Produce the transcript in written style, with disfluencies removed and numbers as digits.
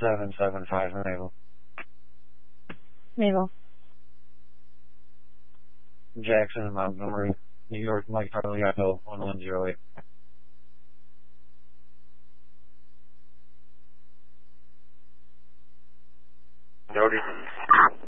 775 Mabel. Mabel. Jackson, Montgomery, New York, Mike Charlie Echo, 1108. Jody.